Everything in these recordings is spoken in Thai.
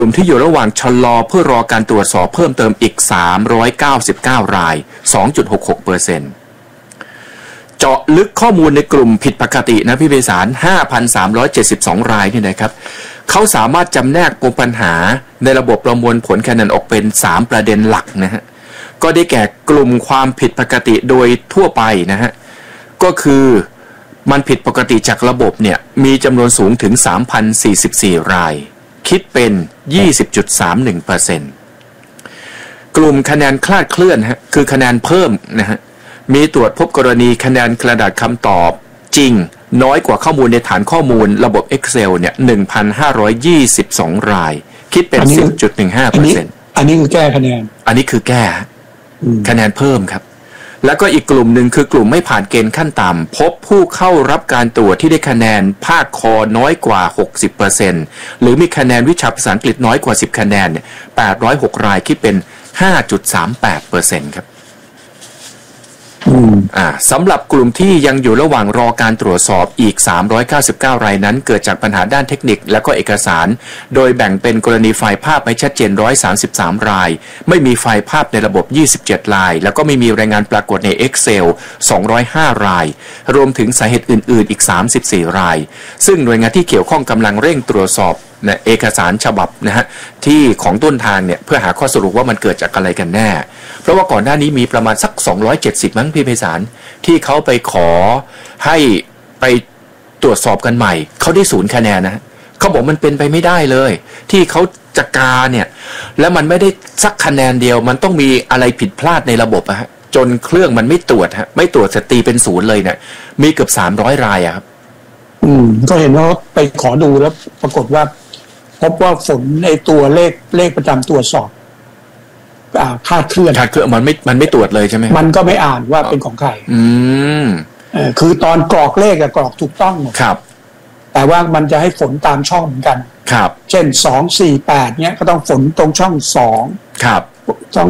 ลุ่มที่อยู่ระหว่างชะลอเพื่อรอการตรวจสอบเพิ่มเติมอีก399ราย 2.66%เจาะลึกข้อมูลในกลุ่มผิดปกตินะพี่เบสาร 5,372 รายนี่นะครับเขาสามารถจำแนกปมปัญหาในระบบประมวลผลคะแนนออกเป็น3ประเด็นหลักนะฮะก็ได้แก่กลุ่มความผิดปกติโดยทั่วไปนะฮะก็คือมันผิดปกติจากระบบเนี่ยมีจำนวนสูงถึง 3,044 รายคิดเป็น 20.31% กลุ่มคะแนนคลาดเคลื่อนฮะคือคะแนนเพิ่มนะฮะมีตรวจพบกรณีคะแนนกระดาษคำตอบจริงน้อยกว่าข้อมูลในฐานข้อมูลระบบ Excel เนี่ย 1,522 รายคิดเป็น 10.15% อันนี้คือแก้คะแนนอันนี้คือแก้คะแนนเพิ่มครับแล้วก็อีกกลุ่มหนึ่งคือกลุ่มไม่ผ่านเกณฑ์ขั้นต่ำพบผู้เข้ารับการตรวจที่ได้คะแนนภาคคอน้อยกว่า 60% หรือมีคะแนนวิชาภาษาอังกฤษน้อยกว่า10คะแนนเนี่ย806 รายคิดเป็น 5.38% ครับสำหรับกลุ่มที่ยังอยู่ระหว่างรอการตรวจสอบอีก399รายนั้นเกิดจากปัญหาด้านเทคนิคและก็เอกสารโดยแบ่งเป็นกรณีไฟล์ภาพไม่ชัดเจน133รายไม่มีไฟล์ภาพในระบบ27รายแล้วก็ไม่มีรายงานปรากฏใน Excel 205รายรวมถึงสาเหตุอื่นๆอีก34รายซึ่งหน่วยงานที่เกี่ยวข้องกำลังเร่งตรวจสอบเอกสารฉบับนะฮะที่ของต้นทางเนี่ยเพื่อหาข้อสรุปว่ามันเกิดจากอะไรกันแน่เพราะว่าก่อนหน้านี้มีประมาณสัก270มั้งพี่ไพศาลที่เขาไปขอให้ไปตรวจสอบกันใหม่เขาได้0คะแนนนะเขาบอกมันเป็นไปไม่ได้เลยที่เขาจะกาเนี่ยแล้วมันไม่ได้สักคะแนนเดียวมันต้องมีอะไรผิดพลาดในระบบอะฮะจนเครื่องมันไม่ตรวจฮะไม่ตรวจสตีเป็น0เลยเนี่ยมีเกือบ300รายอะครับก็เห็นว่าไปขอดูแล้วปรากฏว่าพบว่าฝนในตัวเลขประจำตัวสอบคลาดเคลื่อนมันไม่ตรวจเลยใช่ไหมมันก็ไม่อ่านว่าเป็นของใครคือตอนกรอกเลขกรอกถูกต้องครับแต่ว่ามันจะให้ฝนตามช่องเหมือนกันครับเช่น248เนี้ยก็ต้องฝนตรงช่อง2 ครับช่อง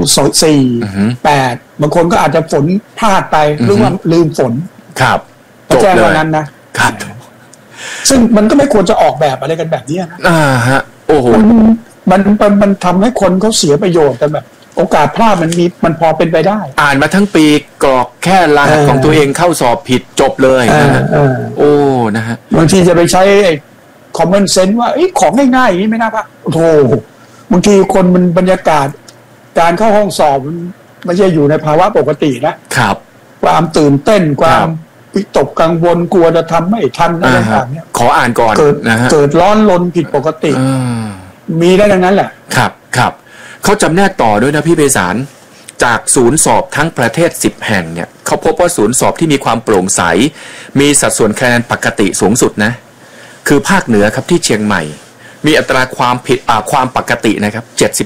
4 8บางคนก็อาจจะฝนพลาดไปหรือว่าลืมฝนครับก็แจ้งว่านั้นนะครับซึ่งมันก็ไม่ควรจะออกแบบอะไรกันแบบนี้นะฮะโอ้โหมันทำให้คนเขาเสียประโยชน์แต่แบบโอกาสพลาดมันพอเป็นไปได้อ่านมาทั้งปีกรอกแค่รหัสของตัวเองเข้าสอบผิดจบเลยนะโอ้นะฮะบางทีจะไปใช้common sense ว่าของง่ายๆอย่างนี้ไม่น่าพลาดโธ่บางทีคนมันบรรยากาศการเข้าห้องสอบมันไม่ใช่อยู่ในภาวะปกตินะครับความตื่นเต้นความวิตกกังวลกลัวจะทำไม่ทันอะไรต่างๆเนี่ยขออ่านก่อนนะฮะเกิดร้อนรนผิดปกติมีได้ดังนั้นแหละครับเขาจำแนกต่อด้วยนะพี่ไพศาลจากศูนย์สอบทั้งประเทศ10แห่งเนี่ยเขาพบว่าศูนย์สอบที่มีความโปร่งใสมีสัดส่วนคะแนนปกติสูงสุดนะคือภาคเหนือครับที่เชียงใหม่มีอัตราความปกตินะครับ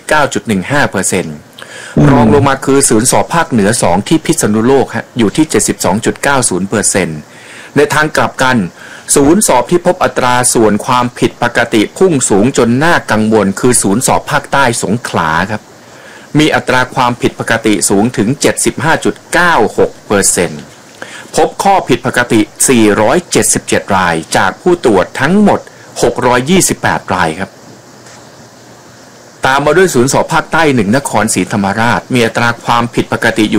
79.15% รองลงมาคือศูนย์สอบภาคเหนือ2ที่พิษณุโลกฮะอยู่ที่ 72.90% ในทางกลับกันศูนย์สอบที่พบอัตราส่วนความผิดปกติพุ่งสูงจนน่ากังวลคือศูนย์สอบภาคใต้สงขลาครับมีอัตราความผิดปกติสูงถึง 75.96% พบข้อผิดปกติ477รายจากผู้ตรวจทั้งหมด628รายครับตามมาด้วยศูนย์สอบภาคใต้1นครศรีธรรมราชมีอัตราความผิดปกติอยู่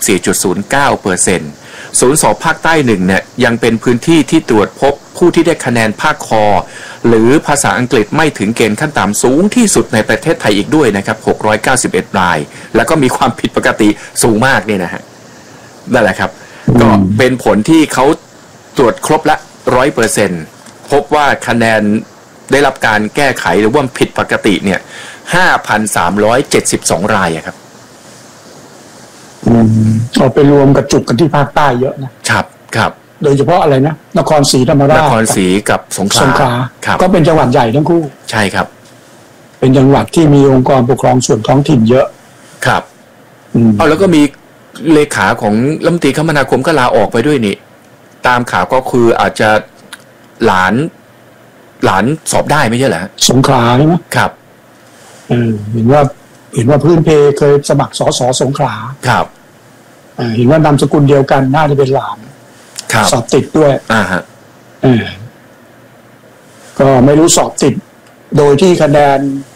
74.09%ศูนย์สอบภาคใต้1เนี่ยยังเป็นพื้นที่ที่ตรวจพบผู้ที่ได้คะแนนภาคคอหรือภาษาอังกฤษไม่ถึงเกณฑ์ขั้นต่ำสูงที่สุดในประเทศไทยอีกด้วยนะครับ691รายแล้วก็มีความผิดปกติสูงมากเนี่ยนะฮะนั่นแหละครับก็เป็นผลที่เขาตรวจครบละ 100% พบว่าคะแนนได้รับการแก้ไขหรือว่าผิดปกติเนี่ย 5,372 รายครับเอาไปรวมกับจุดกันที่ภาคใต้เยอะครับโดยเฉพาะอะไรนะนครศรีธรรมราชนครศรีกับสงขลาก็เป็นจังหวัดใหญ่ทั้งคู่ใช่ครับเป็นจังหวัดที่มีองค์กรปกครองส่วนท้องถิ่นเยอะครับเอาแล้วก็มีเลขาของรัฐมนตรีคมนาคมก็ลาออกไปด้วยนี่ตามข่าวก็คืออาจจะหลานสอบได้ไม่ใช่เหรอสงขลาใช่ไหมครับเห็นว่าพื้นเพเคยสมัครสสสงขลาครับเห็นว่านามสกุลเดียวกันน่าจะเป็นหลานสอบติดด้วยก็ไม่รู้สอบติดโดยที่คะแนน